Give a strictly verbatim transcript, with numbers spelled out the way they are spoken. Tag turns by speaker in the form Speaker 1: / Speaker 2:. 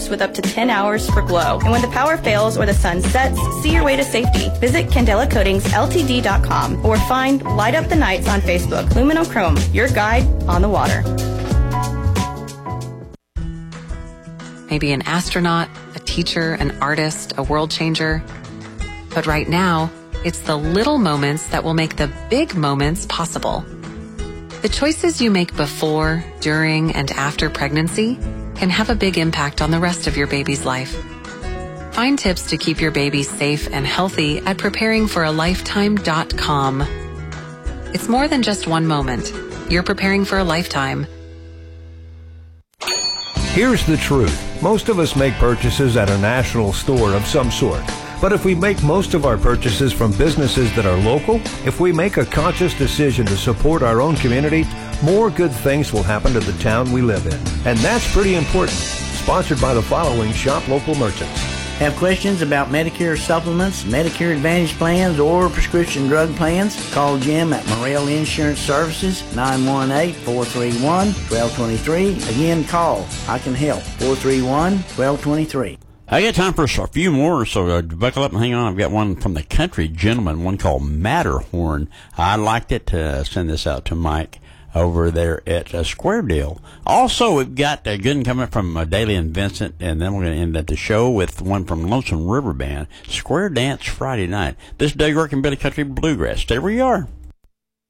Speaker 1: steps with up to ten hours for glow. And when the power fails or the sun sets, see your way to safety. Visit Candela Coatings L T D dot com or find Light Up the Nights on Facebook. Luminochrome, your guide on the water.
Speaker 2: Maybe an astronaut, a teacher, an artist, a world changer. But right now, it's the little moments that will make the big moments possible. The choices you make before, during, and after pregnancy can have a big impact on the rest of your baby's life. Find tips to keep your baby safe and healthy at preparing for a lifetime dot com. It's more than just one moment. You're preparing for a lifetime.
Speaker 3: Here's the truth. Most of us make purchases at a national store of some sort. But if we make most of our purchases from businesses that are local, if we make a conscious decision to support our own community, more good things will happen to the town we live in. And that's pretty important. Sponsored by the following Shop Local merchants.
Speaker 4: Have questions about Medicare supplements, Medicare Advantage plans, or prescription drug plans? Call Jim at Morrell Insurance Services, nine one eight, four three one, one two two three. Again, call. I can help. four three one, one two two three.
Speaker 5: I got time for a few more, so uh, buckle up and hang on. I've got one from the country gentleman, one called Matterhorn. I liked it to uh, send this out to Mike over there at uh, Square Deal. Also, we've got a good one coming from uh, Daly and Vincent, and then we're going to end at the show with one from Lonesome River Band, Square Dance Friday Night. This is Doug York and Billy Country Bluegrass. Stay where you are.